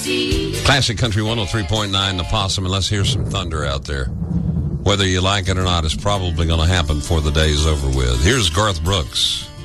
Classic Country 103.9, The Possum, and let's hear some thunder out there. Whether you like it or not, it's probably going to happen before the day is over with. Here's Garth Brooks.